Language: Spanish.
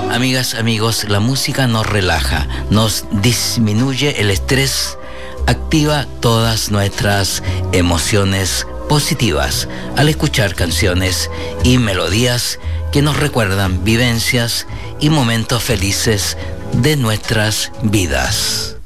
Amigas, amigos, la música nos relaja, nos disminuye el estrés, activa todas nuestras emociones positivas al escuchar canciones y melodías que nos recuerdan vivencias y momentos felices de nuestras vidas.